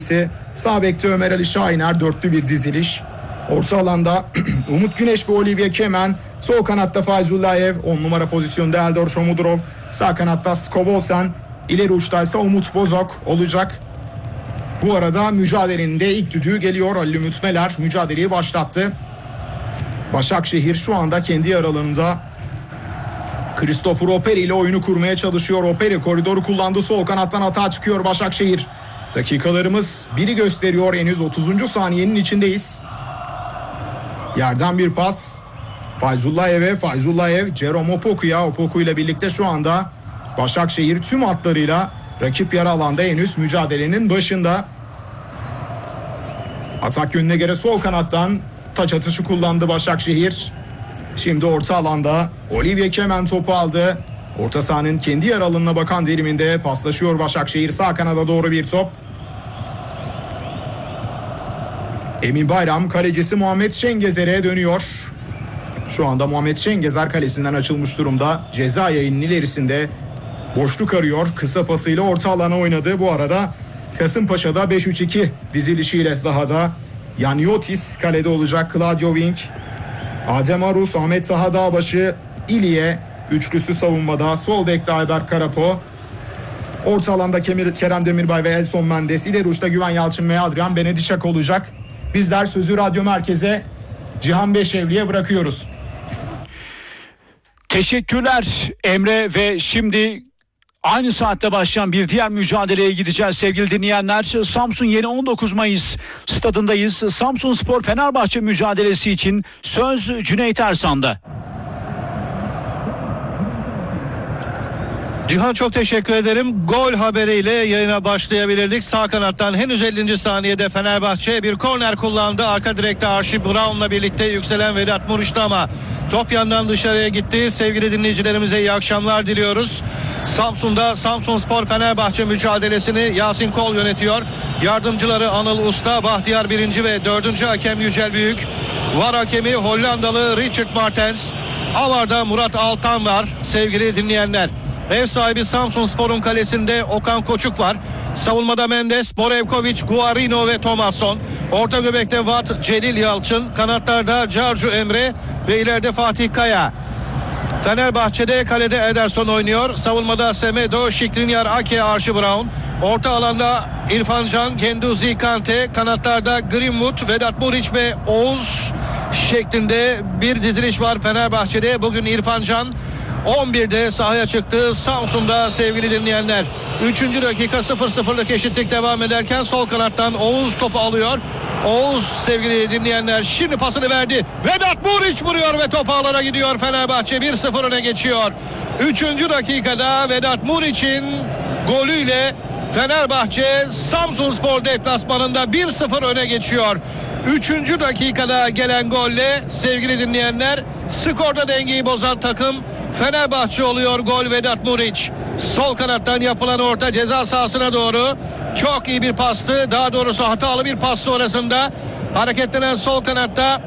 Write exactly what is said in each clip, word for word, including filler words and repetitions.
Sağ bekte Ömer Ali Şahiner, dörtlü bir diziliş. Orta alanda Umut Güneş ve Olivier Kemen. Sol kanatta Fayzullayev, on numara pozisyonda Eldor Şomudurov. Sağ kanatta Skovolsen. İleri uçta ise Umut Bozok olacak. Bu arada mücadelenin de ilk düdüğü geliyor. Ali Ümit Meler mücadeleyi başlattı. Başakşehir şu anda kendi aralığında Christopher Operi ile oyunu kurmaya çalışıyor. Operi koridoru kullandı. Sol kanattan hata çıkıyor Başakşehir. Dakikalarımız biri gösteriyor. Henüz otuzuncu saniyenin içindeyiz. Yerden bir pas. Fayzullayev'e. Fayzullayev Jerome Opoku'ya. Opoku ile birlikte şu anda Başakşehir tüm hatlarıyla rakip yarı alanda henüz mücadelenin başında. Atak yönüne göre sol kanattan taç atışı kullandı Başakşehir. Şimdi orta alanda Olivier Kemen topu aldı. Orta sahanın kendi yer alanına bakan diliminde paslaşıyor Başakşehir. Sağ kanada doğru bir top. Emin Bayram kalecisi Muhammed Şengezer'e dönüyor. Şu anda Muhammed Şengezer kalesinden açılmış durumda. Ceza yayının ilerisinde boşluk arıyor. Kısa pasıyla orta alana oynadı. Bu arada Kasımpaşa'da beş üç iki dizilişiyle sahada. Yaniotis kalede olacak. Claudio Wink, Adem Arus, Ahmet Taha Dağbaşı, İliye üçlüsü savunmada. Sol bekte Ayberk Karapo. Orta alanda Kemir, Kerem Demirbay ve Elson Mendes. İleri uçta Güven Yalçın ve Adrian Benedişak olacak. Bizler sözü Radyo Merkez'e Cihan Beşevli'ye bırakıyoruz. Teşekkürler Emre ve şimdi aynı saatte başlayan bir diğer mücadeleye gideceğiz sevgili dinleyenler. Samsun Yeni on dokuz Mayıs stadındayız. Samsunspor Fenerbahçe mücadelesi için söz Cüneyt Ersan'da. Cihan çok teşekkür ederim. Gol haberiyle yayına başlayabilirdik. Sağ kanattan henüz ellinci saniyede Fenerbahçe bir korner kullandı. Arka direkte Archie Brown'la birlikte yükselen Vedat Muriç'ti ama top yandan dışarıya gitti. Sevgili dinleyicilerimize iyi akşamlar diliyoruz. Samsun'da Samsunspor Fenerbahçe mücadelesini Yasin Kol yönetiyor. Yardımcıları Anıl Usta, Bahtiyar Birinci ve dördüncü hakem Yücel Büyük. Var hakemi Hollandalı Richard Martens. Avar'da Murat Altan var sevgili dinleyenler. Ev sahibi Samsunspor'un kalesinde Okan Koçuk var. Savunmada Mendes, Borevkovic, Guarino ve Thomasson. Orta göbekte Watt, Celil Yalçın. Kanatlarda Carcu Emre ve ileride Fatih Kaya. Fenerbahçe'de kalede Ederson oynuyor. Savunmada Semedo, Şikrinyar, Ake, Archie Brown. Orta alanda İrfan Can, Genduzi, Kante. Kanatlarda Greenwood, Vedat Muriç ve Oğuz şeklinde bir diziliş var Fenerbahçe'de. Bugün İrfan Can on birde sahaya çıktı Samsun'da sevgili dinleyenler. üçüncü dakika sıfır sıfırlık eşitlik devam ederken sol kanattan Oğuz topu alıyor. Oğuz sevgili dinleyenler şimdi pasını verdi. Vedat Muriç vuruyor ve top ağlara gidiyor. Fenerbahçe bir sıfır öne geçiyor. üçüncü dakikada Vedat Muriç'in golüyle Fenerbahçe Samsunspor deplasmanında bir sıfır öne geçiyor. üçüncü dakikada gelen golle sevgili dinleyenler skorda dengeyi bozan takım Fenerbahçe oluyor. Gol Vedat Muriç. Sol kanattan yapılan orta ceza sahasına doğru. Çok iyi bir pastı. Daha doğrusu hatalı bir pas sonrasında hareketlenen sol kanatta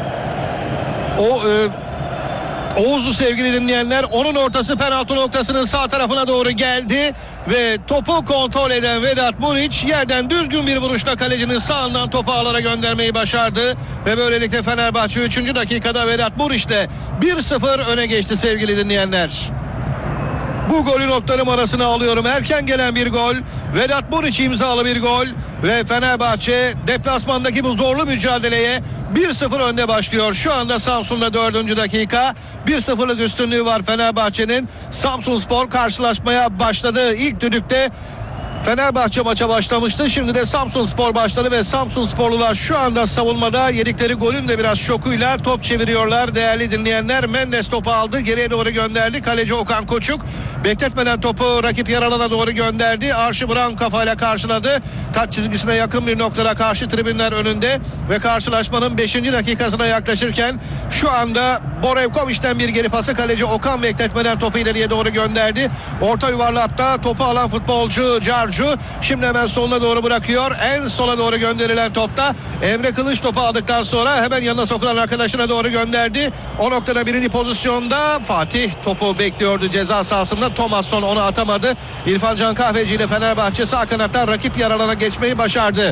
o e, Oğuz'u sevgili dinleyenler. Onun ortası penaltı noktasının sağ tarafına doğru geldi ve topu kontrol eden Vedat Muriç yerden düzgün bir vuruşla kalecinin sağından topu ağlara göndermeyi başardı ve böylelikle Fenerbahçe üçüncü dakikada Vedat Muriç'le bir sıfır öne geçti sevgili dinleyenler. Bu golü notlarım arasına alıyorum. Erken gelen bir gol. Vedat Muriç imzalı bir gol. Ve Fenerbahçe deplasmandaki bu zorlu mücadeleye bir sıfır önde başlıyor. Şu anda Samsun'da dördüncü dakika. bir sıfırlık üstünlüğü var Fenerbahçe'nin. Samsunspor karşılaşmaya başladı. İlk düdükte Fenerbahçe maça başlamıştı. Şimdi de Samsunspor başladı ve Samsunsporlular şu anda savunmada yedikleri golün de biraz şokuyla top çeviriyorlar. Değerli dinleyenler, Mendes topu aldı. Geriye doğru gönderdi. Kaleci Okan Koçuk bekletmeden topu rakip yer alana doğru gönderdi. Archie Brown kafayla karşıladı. Taç çizgisine yakın bir noktada karşı tribünler önünde ve karşılaşmanın beşinci dakikasına yaklaşırken şu anda Borevkovic'den bir geri pası, kaleci Okan bekletmeden topu ileriye doğru gönderdi. Orta yuvarlakta topu alan futbolcu Carcu şimdi hemen soluna doğru bırakıyor. En sola doğru gönderilen topta Emre Kılıç topu aldıktan sonra hemen yanına sokulan arkadaşına doğru gönderdi. O noktada birinci pozisyonda Fatih topu bekliyordu ceza sahasında. Thomasson onu atamadı. İrfan Can Kahveci ile Fenerbahçe sağ kanattan rakip yaralana geçmeyi başardı.